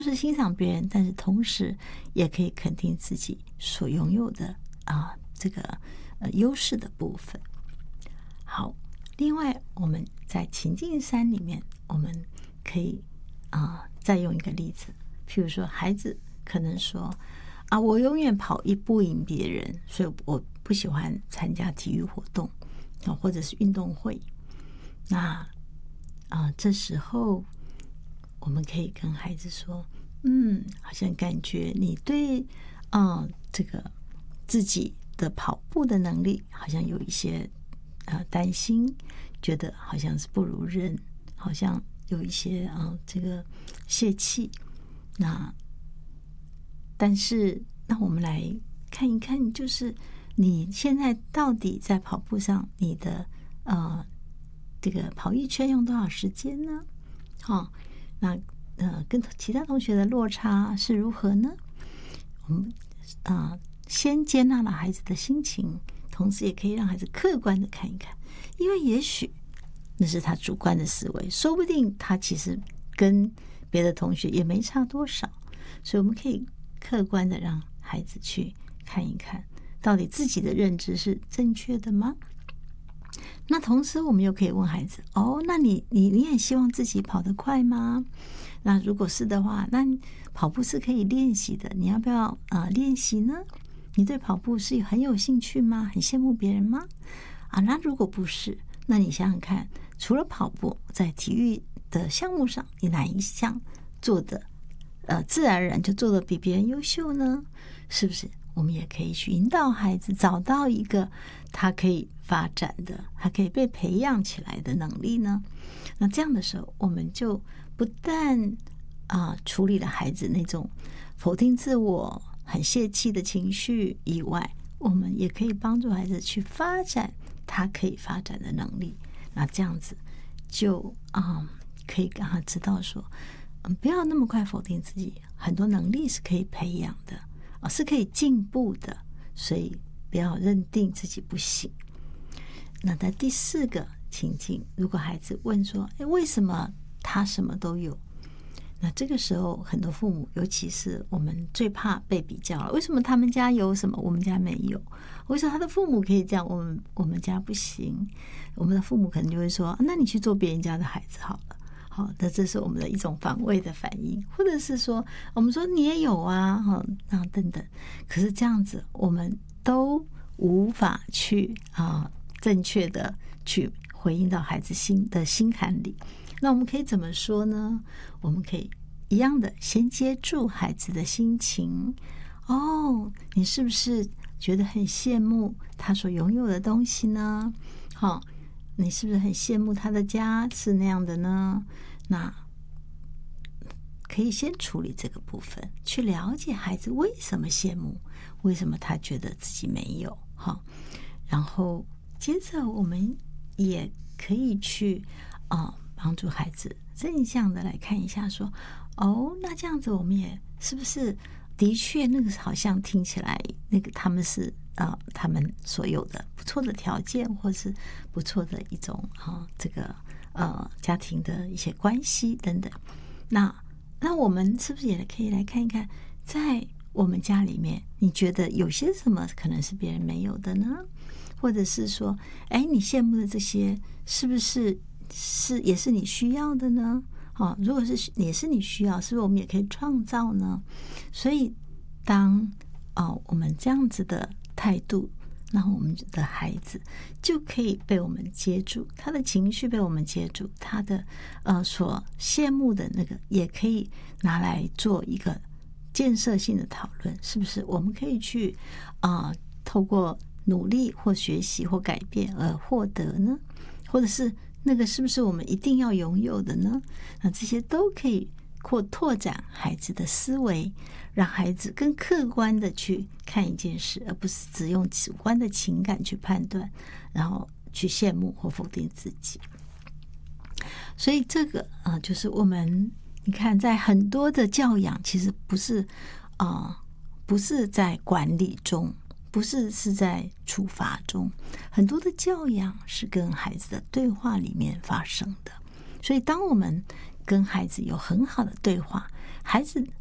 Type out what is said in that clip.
是欣赏别人，但是同时也可以肯定自己所拥有的这个优势的部分。好，另外我们在情境3里面，我们可以再用一个例子，譬如说孩子可能说我永远跑不赢别人，所以我不喜欢参加体育活动或者是运动会。那这时候我们可以跟孩子说，好像感觉你对这个自己的跑步的能力好像有一些担心，觉得好像是不如人，好像有一些这个泄气。但是那我们来看一看，就是你现在到底在跑步上，你的这个跑一圈用多少时间呢？那跟其他同学的落差是如何呢？我们先接纳了孩子的心情，同时也可以让孩子客观的看一看，因为也许那是他主观的思维，说不定他其实跟别的同学也没差多少，所以我们可以客观的让孩子去看一看，到底自己的认知是正确的吗？那同时我们又可以问孩子，那你也希望自己跑得快吗？那如果是的话，那跑步是可以练习的，你要不要练习呢？你对跑步是很有兴趣吗？很羡慕别人吗？那如果不是，那你想想看，除了跑步，在体育的项目上，你哪一项做的自然而然就做得比别人优秀呢？是不是？我们也可以去引导孩子找到一个他可以发展的，他可以被培养起来的能力呢？那这样的时候，我们就不但处理了孩子那种否定自我、很泄气的情绪以外，我们也可以帮助孩子去发展他可以发展的能力。那这样子就可以让他知道说，不要那么快否定自己，很多能力是可以培养的，是可以进步的，所以不要认定自己不行。那在第4个情境，如果孩子问说，为什么他什么都有？那这个时候很多父母，尤其是我们最怕被比较了，为什么他们家有什么我们家没有？为什么他的父母可以这样，我们家不行？我们的父母可能就会说，那你去做别人家的孩子好了。好，那这是我们的一种防卫的反应，或者是说我们说你也有等等。可是这样子我们都无法去正确的去回应到孩子心坎里。那我们可以怎么说呢？我们可以一样的先接住孩子的心情。你是不是觉得很羡慕他所拥有的东西呢？你是不是很羡慕他的家是那样的呢？那可以先处理这个部分，去了解孩子为什么羡慕，为什么他觉得自己没有。然后接着我们也可以去帮助孩子正向的来看一下说，那这样子我们也是不是的确那个好像听起来那个他们是他们所有的不错的条件，或是不错的一种这个家庭的一些关系等等。那我们是不是也可以来看一看，在我们家里面，你觉得有些什么可能是别人没有的呢？或者是说，你羡慕的这些是不是也是你需要的呢？如果是也是你需要，是不是我们也可以创造呢？所以当我们这样子的态度，那我们的孩子就可以被我们接住，他的情绪被我们接住，他的所羡慕的那个也可以拿来做一个建设性的讨论，是不是我们可以去透过努力或学习或改变而获得呢？或者是那个是不是我们一定要拥有的呢？那这些都可以拓展孩子的思维，让孩子更客观的去看一件事，而不是只用主观的情感去判断，然后去羡慕或否定自己。所以这个就是我们你看，在很多的教养其实不是在管理中，不是在处罚中，很多的教养是跟孩子的对话里面发生的。所以当我们跟孩子有很好的对话， 孩子